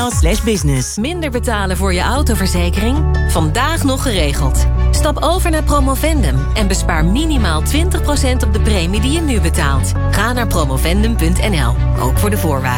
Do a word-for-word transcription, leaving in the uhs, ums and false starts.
slash business. Minder betalen voor je autoverzekering? Vandaag nog geregeld. Stap over naar Promovendum en bespaar minimaal twintig procent op de premie die je nu betaalt. Ga naar promovendum punt n l, ook voor de voorwaarden.